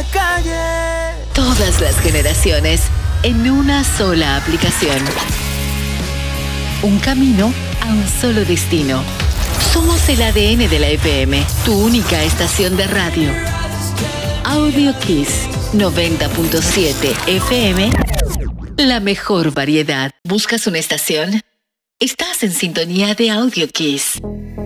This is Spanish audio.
la calle. Todas las generaciones en una sola aplicación. Un camino a un solo destino. Somos el ADN de la FM, tu única estación de radio. Audio Kiss 90.7 FM. La mejor variedad. ¿Buscas una estación? Estás en sintonía de Audio Kiss.